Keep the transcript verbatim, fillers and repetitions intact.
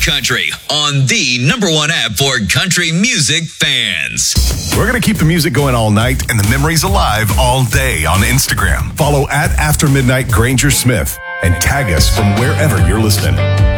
Country on the number one app for country music fans. We're going to keep the music going all night and the memories alive all day on Instagram. Follow at After Midnight Granger Smith and tag us from wherever you're listening.